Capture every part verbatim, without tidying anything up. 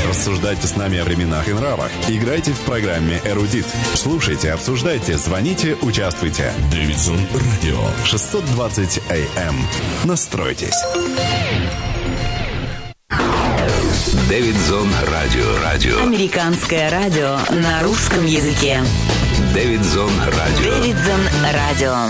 Рассуждайте с нами о временах и нравах. Играйте в программе «Эрудит». Слушайте, обсуждайте, звоните, участвуйте. Дэвидсон Радио. шестьсот двадцать эй эм. Настройтесь. Дэвидсон Радио. Радио. Американское радио на русском языке. Дэвидсон Радио. Дэвидсон Радио.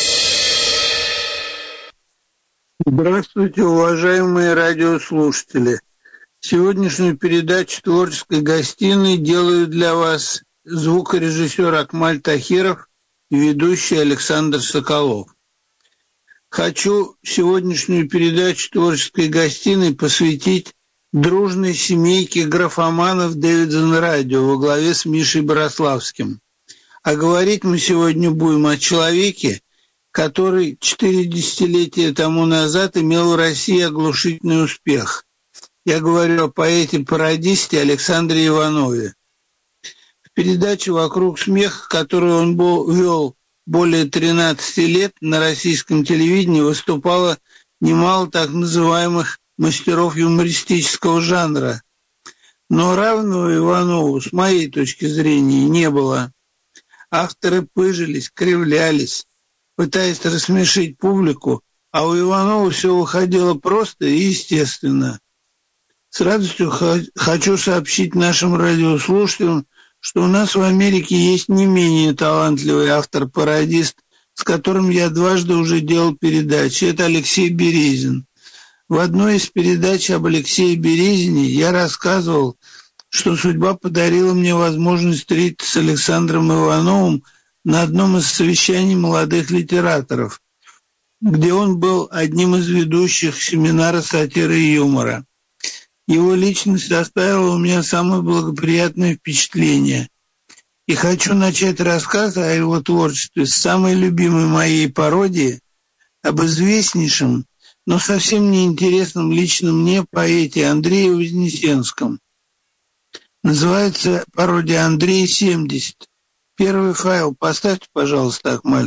Здравствуйте, уважаемые радиослушатели. Сегодняшнюю передачу творческой гостиной делаю для вас звукорежиссер Акмаль Тахиров и ведущий Александр Соколов. Хочу сегодняшнюю передачу творческой гостиной посвятить дружной семейке графоманов Дэвидсон Радио во главе с Мишей Борославским. А говорить мы сегодня будем о человеке, который четыре десятилетия тому назад имел в России оглушительный успех. Я говорю о поэте-пародисте Александре Иванове. В передаче «Вокруг смеха», которую он вел более тринадцати лет, на российском телевидении выступало немало так называемых мастеров юмористического жанра. Но равного Иванову, с моей точки зрения, не было. Авторы пыжились, кривлялись, пытаясь рассмешить публику, а у Иванова все выходило просто и естественно. С радостью хочу сообщить нашим радиослушателям, что у нас в Америке есть не менее талантливый автор-пародист, с которым я дважды уже делал передачи. Это Алексей Березин. В одной из передач об Алексее Березине я рассказывал, что судьба подарила мне возможность встретиться с Александром Ивановым на одном из совещаний молодых литераторов, где он был одним из ведущих семинара сатиры и юмора. Его личность оставила у меня самое благоприятное впечатление. И хочу начать рассказ о его творчестве с самой любимой моей пародии об известнейшем, но совсем неинтересном лично мне поэте Андрее Вознесенском. Называется пародия «Андрей семьдесят». Первый файл поставьте, пожалуйста, Акмаль.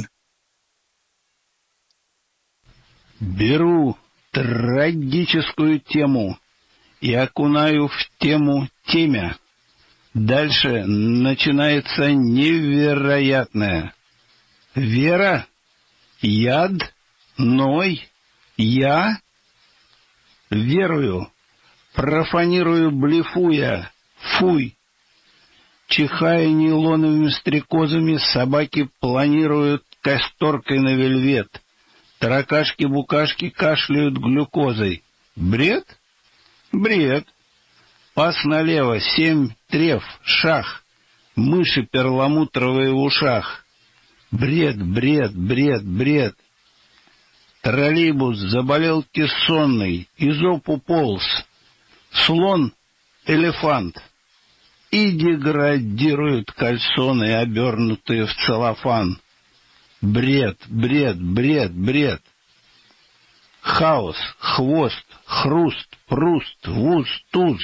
Беру трагическую тему и окунаю в тему темя. Дальше начинается невероятное. Вера, яд, ной, я верую, профанирую, блефуя, фуй. Чихая нейлоновыми стрекозами, собаки планируют касторкой на вельвет. Таракашки-букашки кашляют глюкозой. Бред? Бред. Пас налево, семь треф, шах. Мыши перламутровые в ушах. Бред, бред, бред, бред. Троллейбус заболел кессонный, Изоп уполз. Слон — элефант. И деградируют кальсоны, обернутые в целлофан. Бред, бред, бред, бред. Хаос, хвост, хруст, пруст, вуз, туз.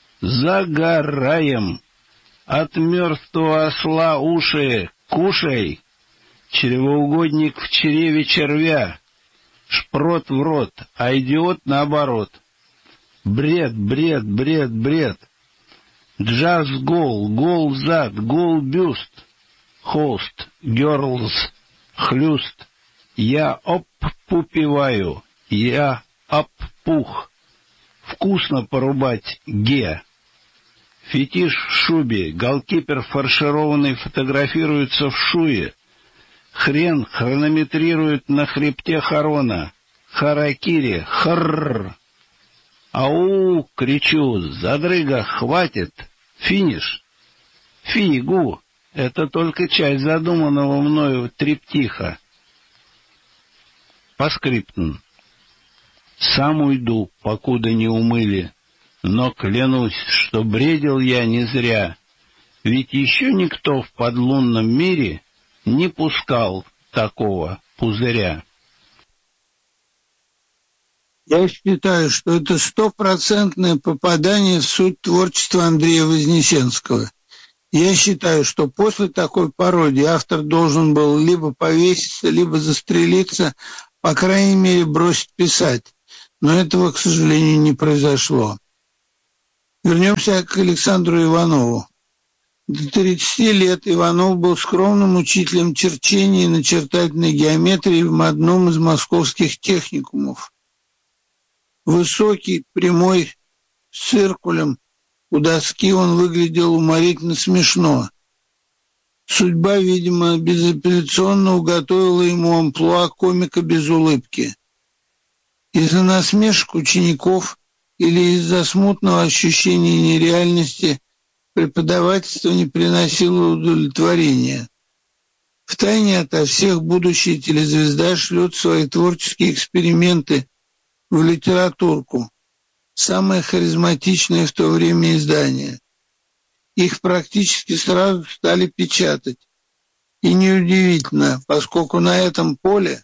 Загораем. От мертвого осла уши кушай. Чревоугодник в чреве червя. Шпрот в рот, а идиот наоборот. Бред, бред, бред, бред. Джаз гол, гол зад, гол бюст. Холст, герлс, хлюст. Я оп-пупиваю, я оп-пух. Вкусно порубать ге. Фетиш в шубе, голкипер фаршированный фотографируется в шуе. Хрен хронометрирует на хребте Харона. Харакири, хрррр. Ау, кричу, задрыга, хватит. Финиш. Фигу. Это только часть задуманного мною триптиха. По скриптум. Сам уйду, покуда не умыли, но клянусь, что бредил я не зря, ведь еще никто в подлунном мире не пускал такого пузыря. Я считаю, что это стопроцентное попадание в суть творчества Андрея Вознесенского. Я считаю, что после такой пародии автор должен был либо повеситься, либо застрелиться, по крайней мере, бросить писать. Но этого, к сожалению, не произошло. Вернемся к Александру Иванову. До тридцати лет Иванов был скромным учителем черчения и начертательной геометрии в одном из московских техникумов. Высокий, прямой, с циркулем у доски он выглядел уморительно смешно. Судьба, видимо, безапелляционно уготовила ему амплуа комика без улыбки. Из-за насмешек учеников или из-за смутного ощущения нереальности преподавательство не приносило удовлетворения. Втайне ото всех будущая телезвезда шлет свои творческие эксперименты в литературку, самое харизматичное в то время издание. Их практически сразу стали печатать. И неудивительно, поскольку на этом поле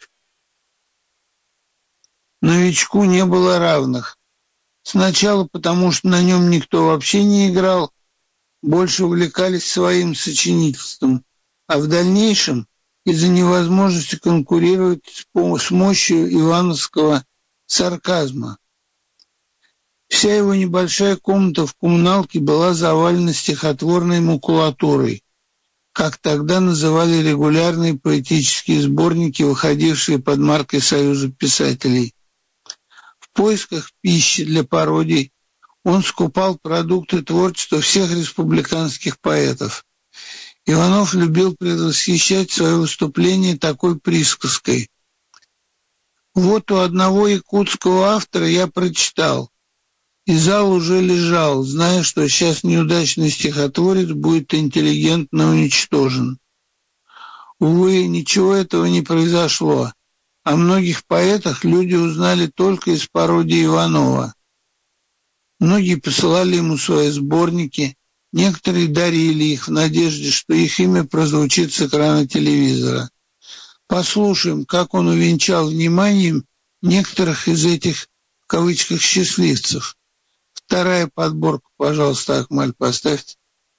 новичку не было равных. Сначала потому, что на нем никто вообще не играл, больше увлекались своим сочинительством, а в дальнейшем из-за невозможности конкурировать с мощью ивановского сарказма. Вся его небольшая комната в коммуналке была завалена стихотворной макулатурой, как тогда называли регулярные поэтические сборники, выходившие под маркой Союза писателей. В поисках пищи для пародий он скупал продукты творчества всех республиканских поэтов. Иванов любил предвосхищать свое выступление такой присказкой. Вот у одного якутского автора я прочитал, и зал уже лежал, зная, что сейчас неудачный стихотворец будет интеллигентно уничтожен. Увы, ничего этого не произошло. О многих поэтах люди узнали только из пародии Иванова. Многие посылали ему свои сборники, некоторые дарили их в надежде, что их имя прозвучит с экрана телевизора. Послушаем, как он увенчал вниманием некоторых из этих, в кавычках, счастливцев. Вторая подборка, пожалуйста, Акмаль, поставьте.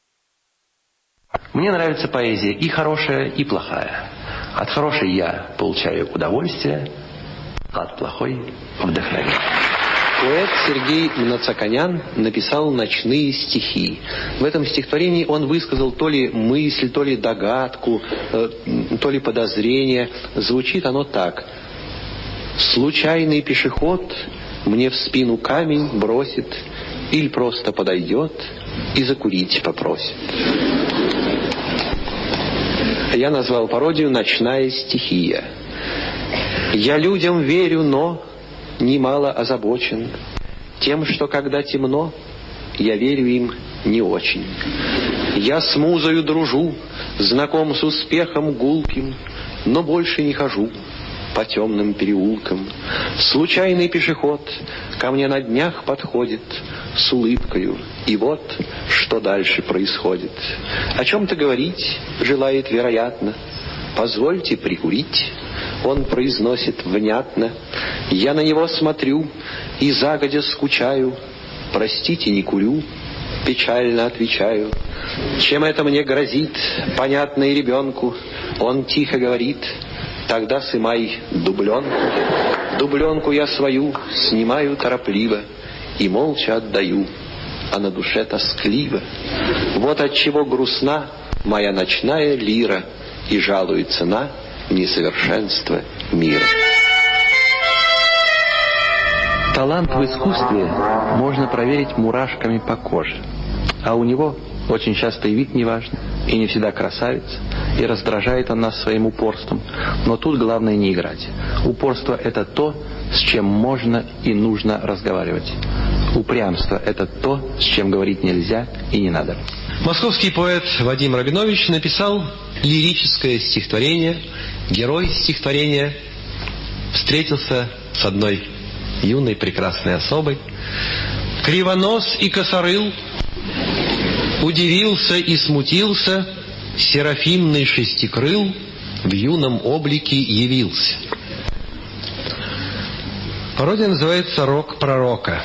Мне нравится поэзия и хорошая, и плохая. От хорошей я получаю удовольствие, а от плохой – вдохновение. Поэт Сергей Мнацаканян написал «Ночные стихи». В этом стихотворении он высказал то ли мысль, то ли догадку, э, то ли подозрение. Звучит оно так. «Случайный пешеход мне в спину камень бросит или просто подойдет и закурить попросит». Я назвал пародию «Ночная стихия». Я людям верю, но немало озабочен тем, что когда темно, я верю им не очень. Я с музою дружу, знаком с успехом гулким, но больше не хожу по темным переулкам. Случайный пешеход ко мне на днях подходит с улыбкою, и вот что дальше происходит. О чем-то говорить желает, вероятно. Позвольте прикурить. Он произносит внятно. Я на него смотрю и загодя скучаю. Простите, не курю. Печально отвечаю. Чем это мне грозит, понятно и ребенку. Он тихо говорит: тогда сымай дубленку. Дубленку я свою снимаю торопливо и молча отдаю, а на душе тоскливо. Вот отчего грустна моя ночная лира и жалуется на несовершенство мира. Талант в искусстве можно проверить мурашками по коже, а у него очень часто и вид неважный, и не всегда красавец, и раздражает он нас своим упорством. Но тут главное не играть. Упорство – это то, с чем можно и нужно разговаривать. Упрямство – это то, с чем говорить нельзя и не надо. Московский поэт Вадим Рабинович написал лирическое стихотворение. Герой стихотворения встретился с одной юной прекрасной особой. Кривонос и косорыл, удивился и смутился, серафимный шестикрыл в юном облике явился. Пародия называется «Рок пророка».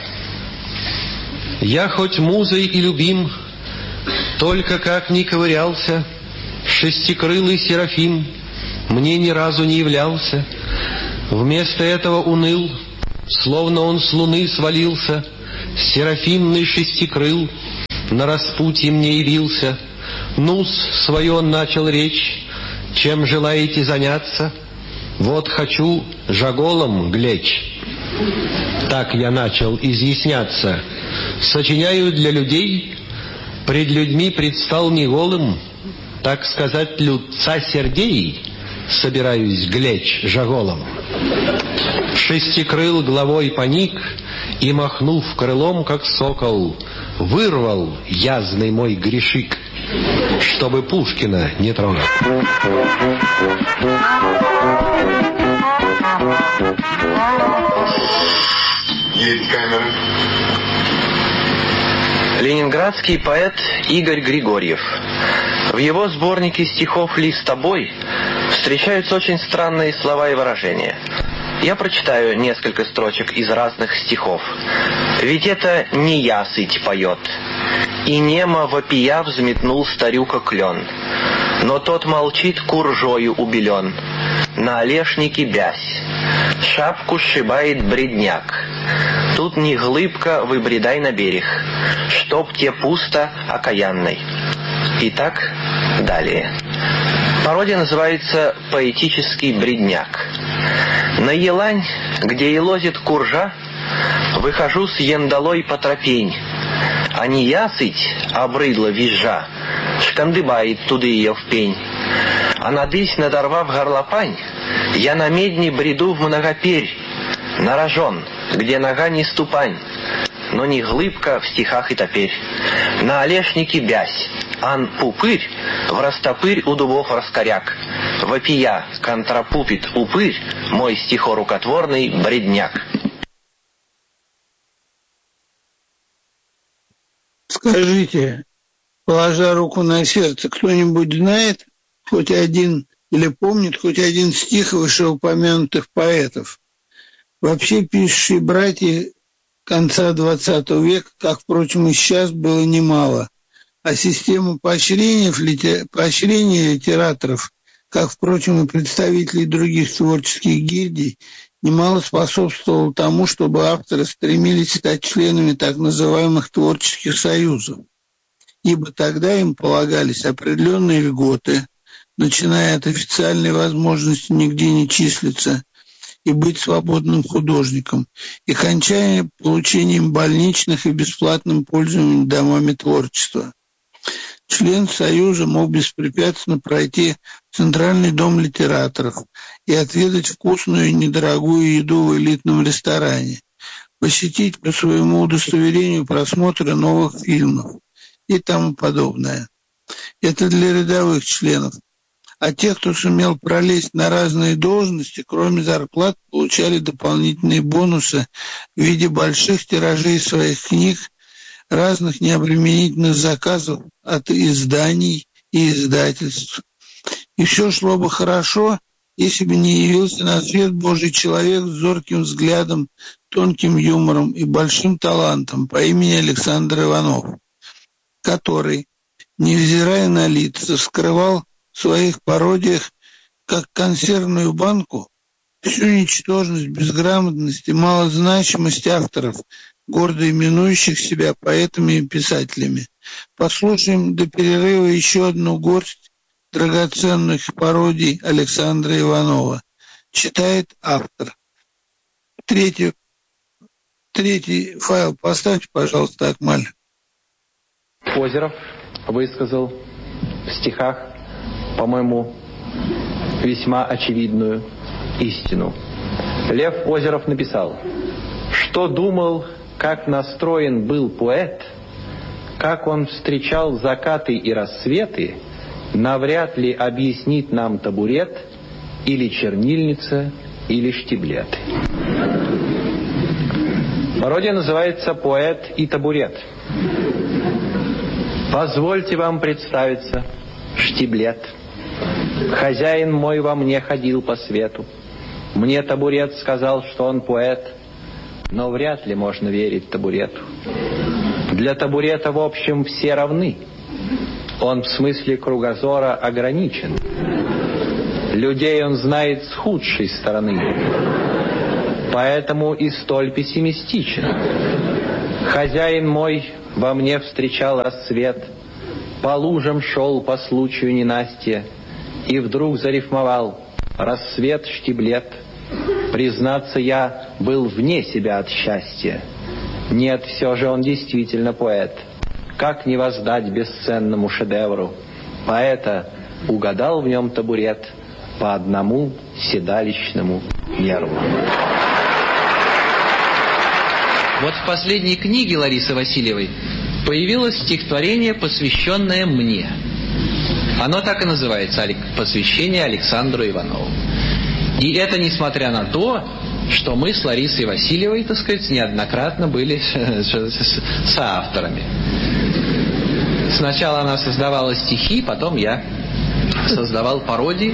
Я хоть музой и любим, только как ни ковырялся, шестикрылый серафим мне ни разу не являлся. Вместо этого уныл, словно он с луны свалился, серафимный шестикрыл на распутье мне явился. Ну-с, свое начал речь, чем желаете заняться? Вот хочу жаголом глечь. Так я начал изъясняться. Сочиняю для людей, пред людьми предстал не голым, так сказать, людца Сергей, собираюсь глечь жаголом. Шестикрыл головой поник и, махнув крылом, как сокол, вырвал язный мой грешик, чтобы Пушкина не трогал. Есть камера. Ленинградский поэт Игорь Григорьев. В его сборнике стихов «Лист тобой» встречаются очень странные слова и выражения. Я прочитаю несколько строчек из разных стихов. «Ведь это не ясыть поет, и немо вопия взметнул старюка клен, но тот молчит, куржою убелен, на олешнике бязь, шапку сшибает бредняк, тут не глыбка, выбредай на берег, чтоб те пусто окаянной». Итак, далее. Пародия называется «Поэтический бредняк». На елань, где елозит куржа, выхожу с яндалой по тропень, а не ясыть обрыдла визжа, шкандыбает туды ее в пень. А надысь, надорвав горлопань, я на медне бреду в многоперь, на рожон, где нога не ступань, но не глыбка в стихах и топерь. На олешнике бязь, ан пупырь, в растопырь у дубов раскоряк, вопия контрапупит упырь, мой стихорукотворный бредняк. Скажите, положа руку на сердце, кто-нибудь знает хоть один или помнит хоть один стих вышеупомянутых поэтов? Вообще пишущие братья конца двадцатого века, как, впрочем, и сейчас, было немало. А система поощрения, поощрения литераторов, как, впрочем, и представителей других творческих гильдий, немало способствовало тому, чтобы авторы стремились стать членами так называемых творческих союзов, ибо тогда им полагались определенные льготы, начиная от официальной возможности нигде не числиться и быть свободным художником, и кончая получением больничных и бесплатным пользованием домами творчества. Член Союза мог беспрепятственно пройти в Центральный дом литераторов и отведать вкусную и недорогую еду в элитном ресторане, посетить по своему удостоверению просмотры новых фильмов и тому подобное. Это для рядовых членов. А те, кто сумел пролезть на разные должности, кроме зарплат, получали дополнительные бонусы в виде больших тиражей своих книг, разных необременительных заказов от изданий и издательств. И все шло бы хорошо, если бы не явился на свет Божий человек с зорким взглядом, тонким юмором и большим талантом по имени Александр Иванов, который, невзирая на лица, скрывал в своих пародиях, как консервную банку, всю ничтожность, безграмотность и малозначимость авторов, гордо именующих себя поэтами и писателями. Послушаем до перерыва еще одну горсть драгоценных пародий Александра Иванова. Читает автор. Третий, третий файл поставьте, пожалуйста, Акмаль. Озеров высказал в стихах, по-моему, весьма очевидную истину. Лев Озеров написал: «Что думал, как настроен был поэт, как он встречал закаты и рассветы, навряд ли объяснит нам табурет или чернильница или штиблет». Пародия называется «Поэт и табурет». Позвольте вам представиться, штиблет. Хозяин мой во мне ходил по свету. Мне табурет сказал, что он поэт, но вряд ли можно верить табурету. Для табурета, в общем, все равны. Он в смысле кругозора ограничен. Людей он знает с худшей стороны, поэтому и столь пессимистичен. Хозяин мой во мне встречал рассвет, по лужам шел по случаю ненастья, и вдруг зарифмовал: рассвет штиблет. Признаться, я был вне себя от счастья. Нет, все же он действительно поэт. Как не воздать бесценному шедевру? Поэта угадал в нем табурет по одному седалищному нерву. Вот в последней книге Ларисы Васильевой появилось стихотворение, посвященное мне. Оно так и называется «Посвящение Александру Иванову». И это несмотря на то, что мы с Ларисой Васильевой, так сказать, неоднократно были соавторами. Сначала она создавала стихи, потом я создавал пародии,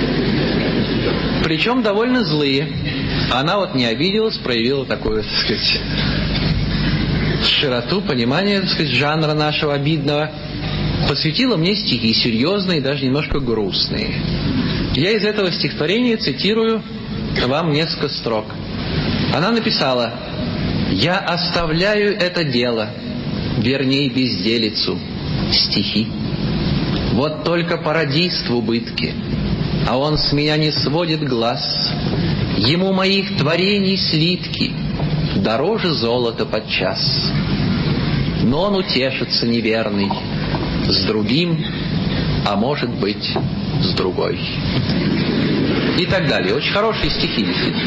причем довольно злые. Она вот не обиделась, проявила такую, так сказать, широту, понимание, так сказать, жанра нашего обидного. Посвятила мне стихи серьезные, даже немножко грустные. Я из этого стихотворения цитирую вам несколько строк. Она написала: «Я оставляю это дело, верней безделицу, стихи. Вот только пародист в убытке, а он с меня не сводит глаз. Ему моих творений слитки дороже золота подчас. Но он утешится неверный с другим, а может быть, с другой». И так далее. Очень хорошие стихи, действительно.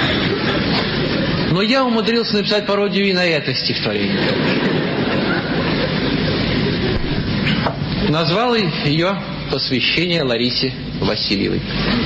Но я умудрился написать пародию и на это стихотворение. Назвал ее «Посвящение Ларисе Васильевой».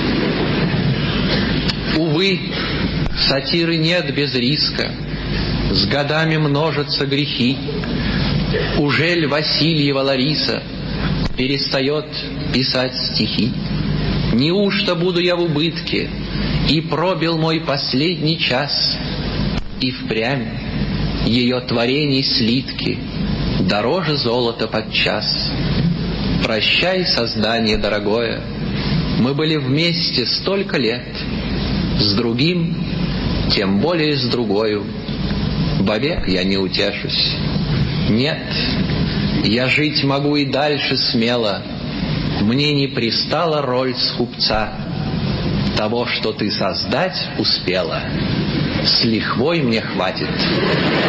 Увы, сатиры нет без риска, с годами множатся грехи. Ужель Васильева Лариса перестает писать стихи? Неужто буду я в убытке, и пробил мой последний час, и впрямь ее творений слитки дороже золота подчас? Прощай, создание дорогое, мы были вместе столько лет, с другим, тем более с другою, вовек я не утешусь. Нет, я жить могу и дальше смело, мне не пристала роль скупца. Того, что ты создать успела, с лихвой мне хватит.